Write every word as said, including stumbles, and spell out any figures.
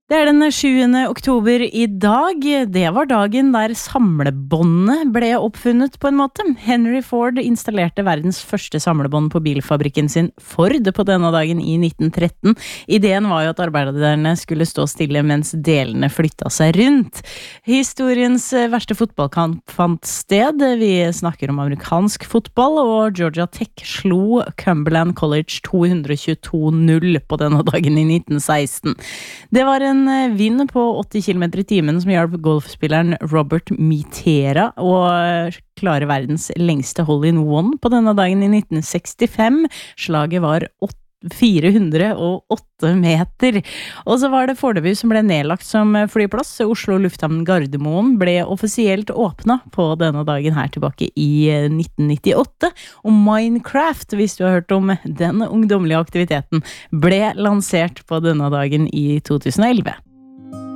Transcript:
Det er den sjuende oktober i dag. Det var dagen der samlebåndet ble oppfunnet på en måte. Henry Ford installerte verdens første samlebånd på bilfabrikken sin Ford på denne dagen i nitten tretten. Ideen var jo at arbeiderne skulle stå stille mens delene flytta seg rundt. Historiens verste fotballkamp fant sted. Vi snakker om amerikansk fotball, og Georgia Tech slo Cumberland College to hundre tjueto null på denne dagen i nitten seksten. Det var en En vind på åtti kilometer i timen som hjalp golfspilleren Robert Mitera å klare verdens lengste hole-in-one på denne dagen i nitten sekstifem. Slaget var fire hundre og åtte meter. Og så var det Fornebu som ble nedlagt som flyplass. Oslo Lufthavn Gardermoen ble offisielt åpnet på denne dagen her tilbake i nitten nittiåtte. Og Minecraft, hvis du har hørt om den ungdommelige aktiviteten, ble lansert på denne dagen i to tusen og elleve.